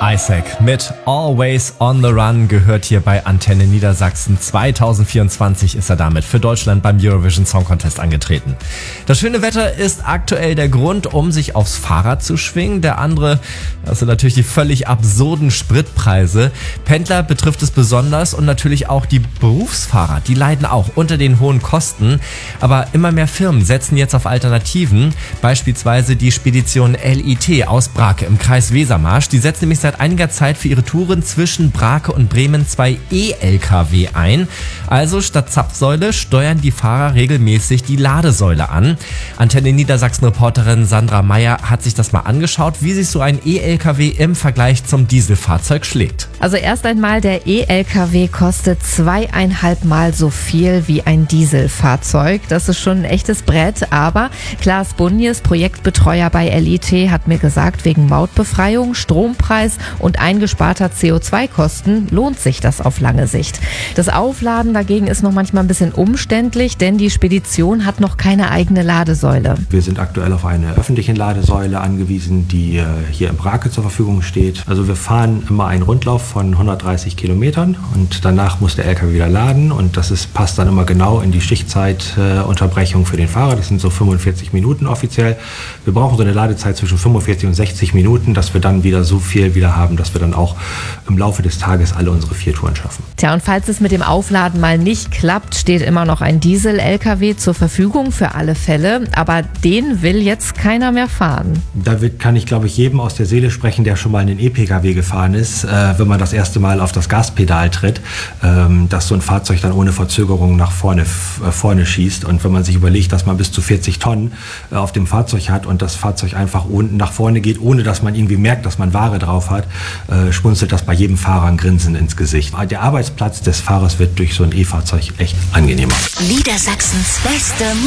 Isaac mit Always on the Run gehört hier bei Antenne Niedersachsen. 2024 ist er damit für Deutschland beim Eurovision Song Contest angetreten. Das schöne Wetter ist aktuell der Grund, um sich aufs Fahrrad zu schwingen. Der andere, das sind natürlich die völlig absurden Spritpreise. Pendler betrifft es besonders und natürlich auch die Berufsfahrer. Die leiden auch unter den hohen Kosten. Aber immer mehr Firmen setzen jetzt auf Alternativen. Beispielsweise die Spedition LIT aus Brake im Kreis Wesermarsch. Die setzt nämlich seit einiger Zeit für ihre Touren zwischen Brake und Bremen 2 E-LKW ein. Also statt Zapfsäule steuern die Fahrer regelmäßig die Ladesäule an. Antenne Niedersachsen-Reporterin Sandra Meyer hat sich das mal angeschaut, wie sich so ein E-LKW im Vergleich zum Dieselfahrzeug schlägt. Also erst einmal, der E-LKW kostet 2,5 Mal so viel wie ein Dieselfahrzeug. Das ist schon ein echtes Brett, aber Klaas Bunjes, Projektbetreuer bei LIT, hat mir gesagt, wegen Mautbefreiung, Strompreis und eingesparter CO2-Kosten lohnt sich das auf lange Sicht. Das Aufladen dagegen ist noch manchmal ein bisschen umständlich, denn die Spedition hat noch keine eigene Ladesäule. Wir sind aktuell auf eine öffentliche Ladesäule angewiesen, die hier in Brake zur Verfügung steht. Also wir fahren immer einen Rundlauf von 130 Kilometern und danach muss der LKW wieder laden und passt dann immer genau in die Schichtzeitunterbrechung für den Fahrer. Das sind so 45 Minuten offiziell. Wir brauchen so eine Ladezeit zwischen 45 und 60 Minuten, dass wir dann wieder so viel wieder haben, dass wir dann auch im Laufe des Tages alle unsere 4 Touren schaffen. Tja, und falls es mit dem Aufladen mal nicht klappt, steht immer noch ein Diesel-LKW zur Verfügung für alle Fälle, aber den will jetzt keiner mehr fahren. Da kann ich, glaube ich, jedem aus der Seele sprechen, der schon mal einen E-Pkw gefahren ist, wenn man das erste Mal auf das Gaspedal tritt, dass so ein Fahrzeug dann ohne Verzögerung nach vorne schießt. Und wenn man sich überlegt, dass man bis zu 40 Tonnen auf dem Fahrzeug hat und das Fahrzeug einfach unten nach vorne geht, ohne dass man irgendwie merkt, dass man Ware drauf hat, schmunzelt das bei jedem Fahrer ein Grinsen ins Gesicht. Der Arbeitsplatz des Fahrers wird durch so ein E-Fahrzeug echt angenehmer. Niedersachsens beste